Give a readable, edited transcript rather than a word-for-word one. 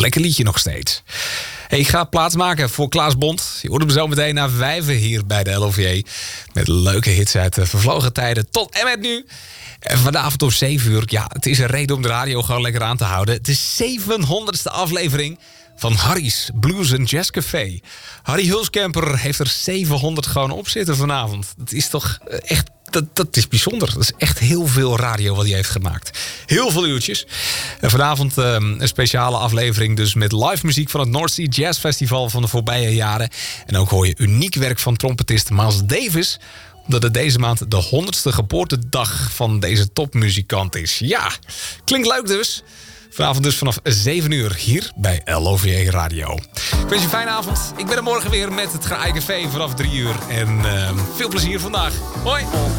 Lekker liedje nog steeds. Hey, ik ga plaatsmaken voor Klaas Bond. Je hoort hem zo meteen na 5 hier bij de LOVJ. Met leuke hits uit de vervlogen tijden tot en met nu. En vanavond om 7 uur. Ja, het is een reden om de radio gewoon lekker aan te houden. Het is 700ste aflevering van Harry's Blues & Jazz Café. Harry Hulskamper heeft er 700 gewoon op zitten vanavond. Dat is toch echt... Dat is bijzonder. Dat is echt heel veel radio wat hij heeft gemaakt. Heel veel uurtjes. En vanavond een speciale aflevering dus met live muziek van het North Sea Jazz Festival van de voorbije jaren. En ook hoor je uniek werk van trompetist Miles Davis, omdat het deze maand de 100ste geboortedag van deze topmuzikant is. Ja, klinkt leuk dus. Vanavond dus vanaf 7 uur hier bij LOVJ Radio. Ik wens je een fijne avond. Ik ben er morgen weer met het Graai Café vanaf 3 uur. En veel plezier vandaag. Hoi!